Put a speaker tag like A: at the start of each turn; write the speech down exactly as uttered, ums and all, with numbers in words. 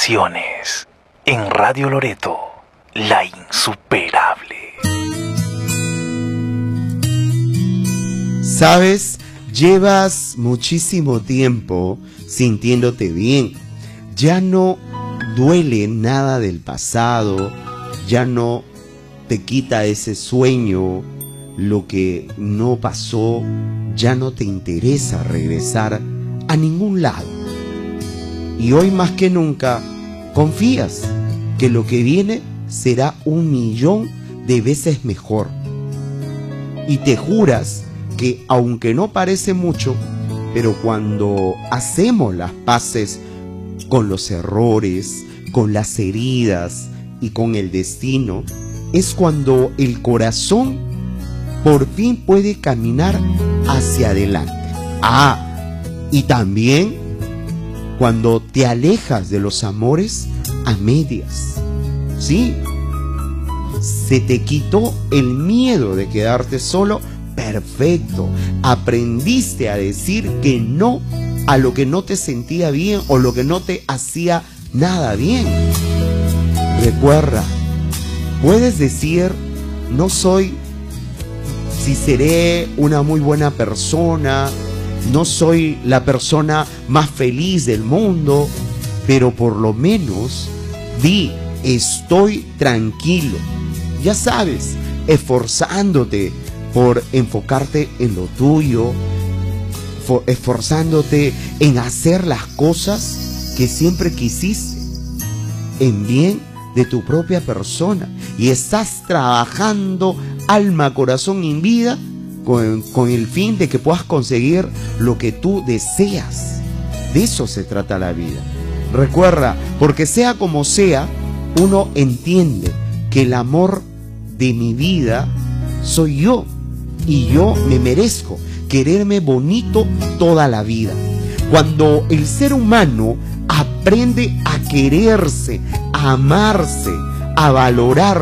A: Sensaciones en Radio Loreto, la insuperable.
B: Sabes, llevas muchísimo tiempo sintiéndote bien. Ya no duele nada del pasado, ya no te quita ese sueño, lo que no pasó, ya no te interesa regresar a ningún lado. Y hoy más que nunca confías que lo que viene será un millón de veces mejor. Y te juras que aunque no parece mucho, pero cuando hacemos las paces con los errores, con las heridas y con el destino, es cuando el corazón por fin puede caminar hacia adelante. Ah, y también cuando te alejas de los amores a medias, ¿sí? Se te quitó el miedo de quedarte solo. Perfecto, aprendiste a decir que no a lo que no te sentía bien o lo que no te hacía nada bien. Recuerda, puedes decir, no soy, si seré una muy buena persona, no soy la persona más feliz del mundo, pero por lo menos di, estoy tranquilo. Ya sabes, esforzándote por enfocarte en lo tuyo, esforzándote en hacer las cosas que siempre quisiste, en bien de tu propia persona, y estás trabajando alma, corazón y vida con, con el fin de que puedas conseguir lo que tú deseas. De eso se trata la vida. Recuerda, porque sea como sea, uno entiende que el amor de mi vida soy yo, y yo me merezco quererme bonito toda la vida. Cuando el ser humano aprende a quererse, a amarse, a valorar